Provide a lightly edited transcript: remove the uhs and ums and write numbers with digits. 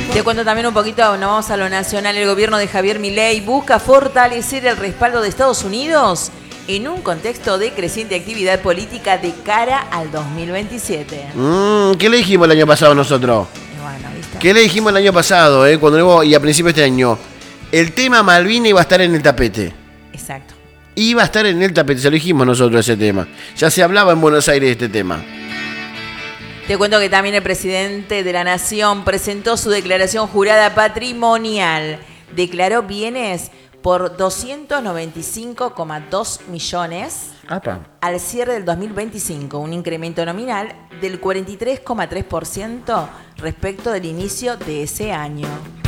Te cuento también un poquito, nos vamos a lo nacional. El gobierno de Javier Milei busca fortalecer el respaldo de Estados Unidos en un contexto de creciente actividad política de cara al 2027. ¿Qué le dijimos el año pasado nosotros? Bueno, ¿viste? ¿Qué le dijimos el año pasado, y a principios de este año? El tema Malvinas iba a estar en el tapete. Exacto. Iba a estar en el tapete, se lo dijimos nosotros ese tema. Ya se hablaba en Buenos Aires de este tema. Te cuento que también el presidente de la Nación presentó su declaración jurada patrimonial. Declaró bienes por 295,2 millones al cierre del 2025, un incremento nominal del 43,3% respecto del inicio de ese año.